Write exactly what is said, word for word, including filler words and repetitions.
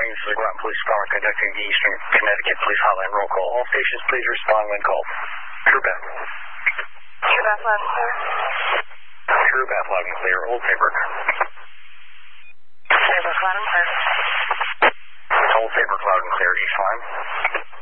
morning. This is Groton Police Department conducting the Eastern Connecticut Police Hotline roll call. All stations, please respond when called. True Beth. True Beth, loud and clear. True Beth, loud and clear. Old Saybrook. Saybrook, loud and clear. Old Saybrook, loud and clear. East line.